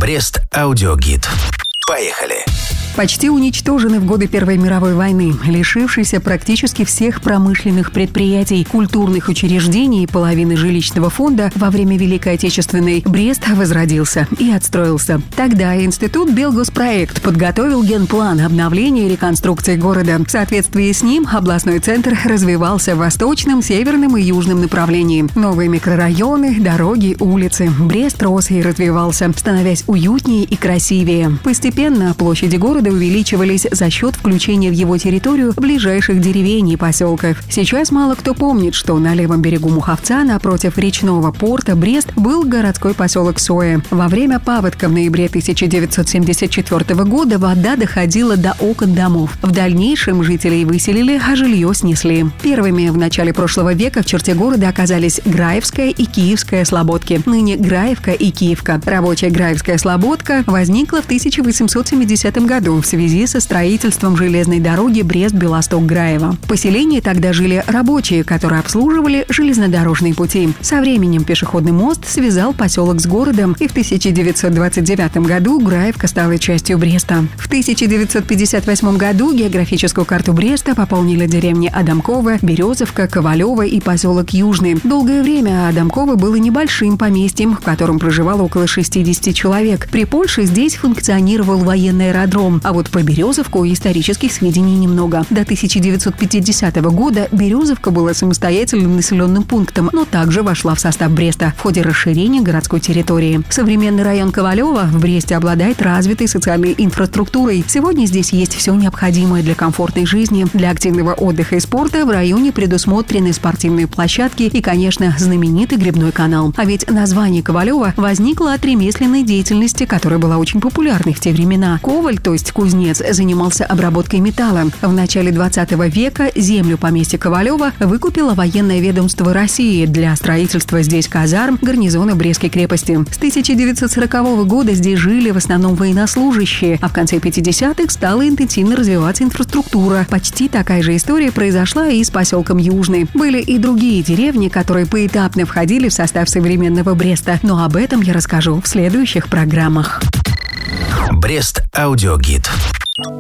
Брест аудиогид. Поехали! Почти уничтожены в годы Первой мировой войны, лишившийся практически всех промышленных предприятий, культурных учреждений и половины жилищного фонда во время Великой Отечественной, Брест возродился и отстроился. Тогда Институт Белгоспроект подготовил генплан обновления и реконструкции города. В соответствии с ним областной центр развивался в восточном, северном и южном направлении. Новые микрорайоны, дороги, улицы. Брест рос и развивался, становясь уютнее и красивее. Постепенно площади города увеличивались за счет включения в его территорию ближайших деревень и поселков. Сейчас мало кто помнит, что на левом берегу Муховца, напротив речного порта Брест, был городской поселок Сое. Во время паводка в ноябре 1974 года вода доходила до окон домов. В дальнейшем жителей выселили, а жилье снесли. Первыми в начале прошлого века в черте города оказались Граевская и Киевская слободки. Ныне Граевка и Киевка. Рабочая Граевская слободка возникла в 1870 году в связи со строительством железной дороги Брест-Белосток-Граево. В поселении тогда жили рабочие, которые обслуживали железнодорожные пути. Со временем пешеходный мост связал поселок с городом, и в 1929 году Граевка стала частью Бреста. В 1958 году географическую карту Бреста пополнили деревни Адамково, Березовка, Ковалево и поселок Южный. Долгое время Адамково было небольшим поместьем, в котором проживало около 60 человек. При Польше здесь функционировал военный аэродром, а вот про Березовку исторических сведений немного. До 1950 года Березовка была самостоятельным населенным пунктом, но также вошла в состав Бреста в ходе расширения городской территории. Современный район Ковалево в Бресте обладает развитой социальной инфраструктурой. Сегодня здесь есть все необходимое для комфортной жизни. Для активного отдыха и спорта в районе предусмотрены спортивные площадки и, конечно, знаменитый грибной канал. А ведь название Ковалева возникло от ремесленной деятельности, которая была очень популярной в те времена. Коваль, то есть кузнец, занимался обработкой металла. В начале 20 века землю поместья Ковалева выкупило военное ведомство России для строительства здесь казарм гарнизона Брестской крепости. С 1940 года здесь жили в основном военнослужащие, а в конце 50-х стала интенсивно развиваться инфраструктура. Почти такая же история произошла и с поселком Южный. Были и другие деревни, которые поэтапно входили в состав современного Бреста, но об этом я расскажу в следующих программах. Брест аудиогид.